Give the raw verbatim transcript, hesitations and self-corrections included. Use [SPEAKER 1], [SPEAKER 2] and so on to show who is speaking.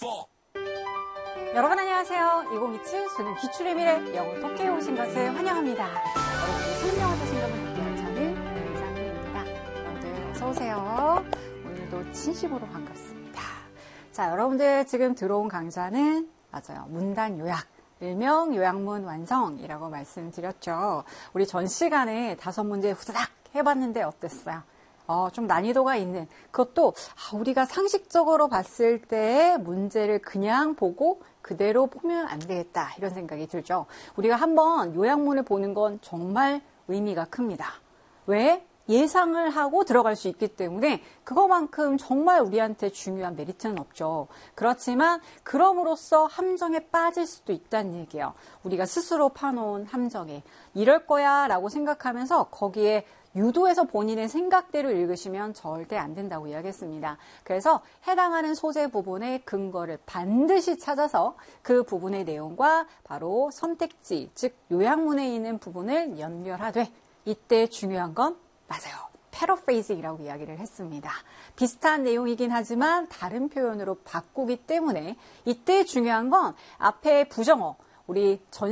[SPEAKER 1] 여러분 안녕하세요. 이천이십칠 수능 기출의 미래 영어 토끼에 오신 것을 환영합니다. 여러분들 수능 영어 자신감을 높이는 저는 이장희입니다. 여러분들 어서 오세요. 오늘도 진심으로 반갑습니다. 자, 여러분들 지금 들어온 강좌는 맞아요. 문단 요약. 일명 요약문 완성이라고 말씀드렸죠. 우리 전 시간에 다섯 문제 후다닥 해봤는데 어땠어요? 어, 좀 난이도가 있는, 그것도 아, 우리가 상식적으로 봤을 때 문제를 그냥 보고 그대로 보면 안 되겠다 이런 생각이 들죠. 우리가 한번 요약문을 보는 건 정말 의미가 큽니다. 왜? 예상을 하고 들어갈 수 있기 때문에 그거만큼 정말 우리한테 중요한 메리트는 없죠. 그렇지만 그럼으로써 함정에 빠질 수도 있다는 얘기예요. 우리가 스스로 파놓은 함정에 이럴 거야 라고 생각하면서 거기에 유도해서 본인의 생각대로 읽으시면 절대 안 된다고 이야기했습니다. 그래서 해당하는 소재 부분의 근거를 반드시 찾아서 그 부분의 내용과 바로 선택지, 즉 요약문에 있는 부분을 연결하되 이때 중요한 건 맞아요. 패러프레이징이라고 이야기를 했습니다. 비슷한 내용이긴 하지만 다른 표현으로 바꾸기 때문에 이때 중요한 건 앞에 부정어, 우리 전